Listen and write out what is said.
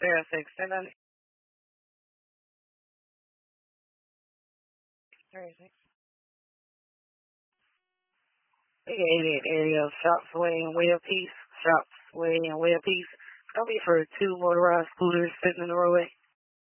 06, and then 36. 88 area, Shops Way and Way of Peace. Shops Way and Way of Peace. It's going to be for two motorized scooters sitting in the roadway.